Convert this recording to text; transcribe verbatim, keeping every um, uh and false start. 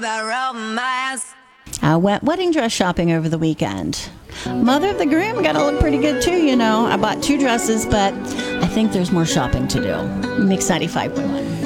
the romance. I went wedding dress shopping over the weekend. Mother of the groom got to look pretty good too, you know. I bought two dresses, but I think there's more shopping to do. Mix ninety-five point one.